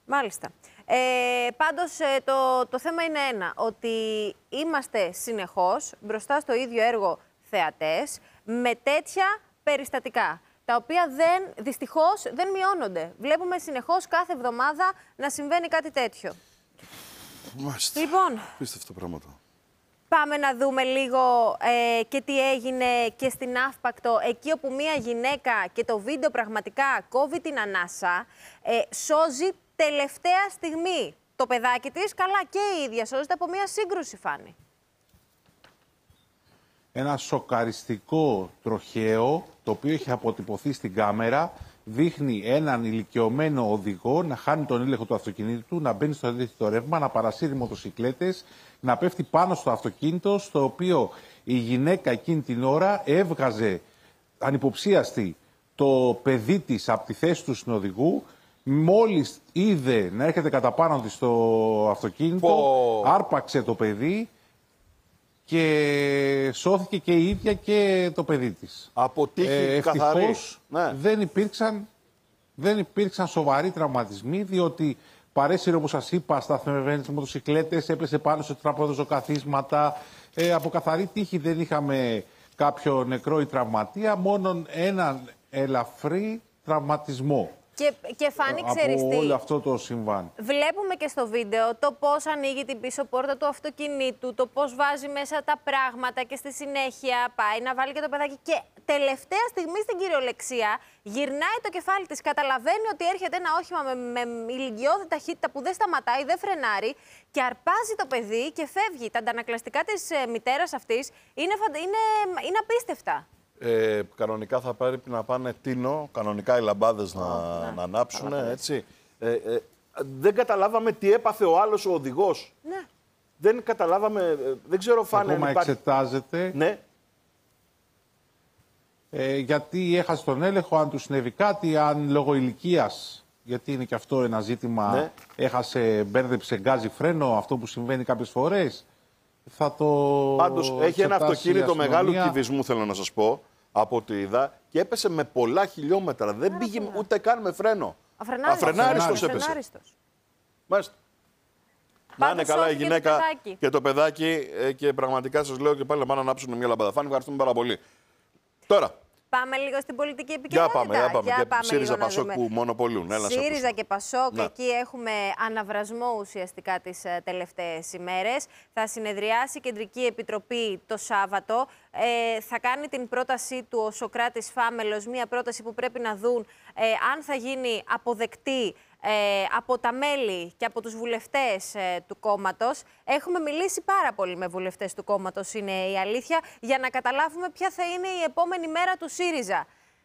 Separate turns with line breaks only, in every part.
Μάλιστα. Πάντως το θέμα είναι ένα, ότι είμαστε συνεχώς μπροστά στο ίδιο έργο θεατές με τέτοια περιστατικά, τα οποία δυστυχώς δεν μειώνονται. Βλέπουμε συνεχώς κάθε εβδομάδα να συμβαίνει κάτι τέτοιο.
Μάλιστα.
Λοιπόν,
πίστευτα πράγματα.
Πάμε να δούμε λίγο και τι έγινε και στην Αύπακτο, εκεί όπου μία γυναίκα, και το βίντεο πραγματικά κόβει την ανάσα, σώζει τελευταία στιγμή το παιδάκι της, καλά και η ίδια σώζεται από μία σύγκρουση, Φάνη.
Ένα σοκαριστικό τροχαίο, το οποίο έχει αποτυπωθεί στην κάμερα, δείχνει έναν ηλικιωμένο οδηγό να χάνει τον έλεγχο του αυτοκινήτου του, να μπαίνει στο αντίθετο ρεύμα, να παρασύρει μοτοσικλέτες, να πέφτει πάνω στο αυτοκίνητο, στο οποίο η γυναίκα εκείνη την ώρα έβγαζε ανυποψίαστη το παιδί της από τη θέση του συνοδηγού. Μόλις είδε να έρχεται κατά πάνω της στο αυτοκίνητο, άρπαξε το παιδί και σώθηκε και η ίδια και το παιδί της.
Από τύχη καθαρή.
Ναι. Δεν υπήρξαν σοβαροί τραυματισμοί, διότι παρέσυρε, όπως σας είπα, σταθμευμένες μοτοσικλέτες, έπεσε πάνω σε τραπεζοκαθίσματα. Από καθαρή τύχη δεν είχαμε κάποιο νεκρό ή τραυματία, μόνο έναν ελαφρύ τραυματισμό.
Και Φάνη, ξέρεις τι,
όλο αυτό το συμβάν.
Βλέπουμε και στο βίντεο το πώς ανοίγει την πίσω πόρτα του αυτοκινήτου, το πώς βάζει μέσα τα πράγματα και στη συνέχεια πάει να βάλει και το παιδάκι. Και τελευταία στιγμή στην κυριολεξία γυρνάει το κεφάλι της, καταλαβαίνει ότι έρχεται ένα όχημα με ηλικιώδη ταχύτητα που δεν σταματάει, δεν φρενάρει και αρπάζει το παιδί και φεύγει. Τα αντανακλαστικά της μητέρας αυτής είναι απίστευτα.
Κανονικά θα πρέπει να πάνε τίνο, κανονικά οι λαμπάδες να ανάψουν, έτσι. Δεν καταλάβαμε τι έπαθε ο άλλος ο οδηγός.
Ναι.
Δεν καταλάβαμε, δεν ξέρω Φάνη.
Ακόμα εξετάζεται.
Ναι.
Γιατί έχασε τον έλεγχο, αν του συνέβη κάτι, αν λόγω ηλικίας, γιατί είναι και αυτό ένα ζήτημα, ναι, έχασε, μπέρδεψε γκάζι φρένο, αυτό που συμβαίνει κάποιες φορές. Θα το
Πάντως έχει ένα αυτοκίνητο μεγάλου κυβισμού, θέλω να σας πω, από ό,τι είδα, και έπεσε με πολλά χιλιόμετρα. Δεν πήγε ούτε καν με φρένο. Αφρενάριστος έπεσε. Μάλιστα. Να είναι καλά η γυναίκα και το παιδάκι, και πραγματικά σας λέω και πάλι να πάνε να ανάψουν μια λαμπάδα. Φάνη, ευχαριστούμε πάρα πολύ. Τώρα.
Πάμε λίγο στην πολιτική επικαιρότητα.
Για πάμε. Και ΣΥΡΙΖΑ Πασόκ που μονοπολούν.
ΣΥΡΙΖΑ και Πασόκ, ναι, εκεί έχουμε αναβρασμό ουσιαστικά τις τελευταίες ημέρες. Θα συνεδριάσει η Κεντρική Επιτροπή το Σάββατο. Θα κάνει την πρότασή του ο Σωκράτης Φάμελος, μια πρόταση που πρέπει να δουν αν θα γίνει αποδεκτή από τα μέλη και από τους βουλευτές του κόμματος. Έχουμε μιλήσει πάρα πολύ με βουλευτές του κόμματος, είναι η αλήθεια, για να καταλάβουμε ποια θα είναι η επόμενη μέρα του ΣΥΡΙΖΑ.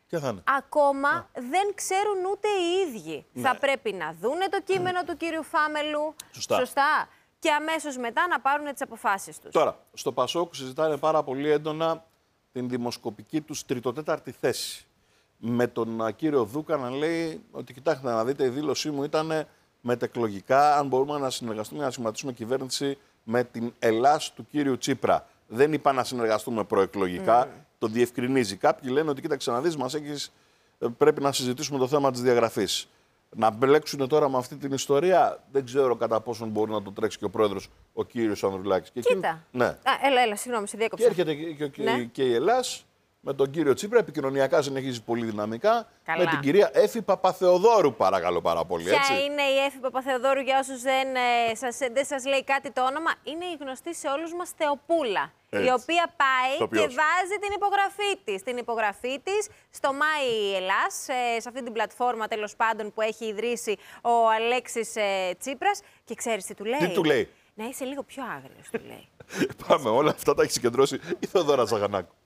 Ακόμα δεν ξέρουν ούτε οι ίδιοι. Ναι. Θα πρέπει να δούνε το κείμενο του κύριου Φάμελου. Σωστά. Και αμέσως μετά να πάρουν τις αποφάσεις τους.
Τώρα, στο Πασόκ συζητάνε πάρα πολύ έντονα την δημοσκοπική τους τριτοτέταρτη θέση. Με τον κύριο Δούκα να λέει ότι κοιτάξτε να δείτε, η δήλωσή μου ήταν μετεκλογικά, αν μπορούμε να συνεργαστούμε, να σχηματίσουμε κυβέρνηση με την Ελλάς του κύριου Τσίπρα. Δεν είπα να συνεργαστούμε προεκλογικά, το διευκρινίζει. Κάποιοι λένε ότι κοίταξε να δεις, πρέπει να συζητήσουμε το θέμα της διαγραφής. Να μπλέξουν τώρα με αυτή την ιστορία, δεν ξέρω κατά πόσον μπορεί να το τρέξει και ο πρόεδρος, ο κύριος Ανδρουλάκης.
Κοίτα.
Ναι.
Έλα, συγγνώμη, σε διέκοψα.
Και έρχεται και η Ελλάς με τον κύριο Τσίπρα, επικοινωνιακά συνεχίζει πολύ δυναμικά. Καλά. Με την κυρία Έφη Παπαθεοδόρου, παρακαλώ πάρα πολύ.
Ποια είναι η Έφη Παπαθεοδόρου, για όσους δεν σας λέει κάτι το όνομα? Είναι η γνωστή σε όλους μας Θεοπούλα. Έτσι. Η οποία πάει και βάζει την υπογραφή της. Την υπογραφή της στο My Ελλάς, σε αυτή την πλατφόρμα τέλος πάντων που έχει ιδρύσει ο Αλέξης Τσίπρας. Και ξέρεις τι του λέει?
Τι του λέει?
Να είσαι λίγο πιο άγριος, του λέει.
Πάμε, όλα αυτά τα έχει συγκεντρώσει η Θεοδόρα Ζαγανάκου.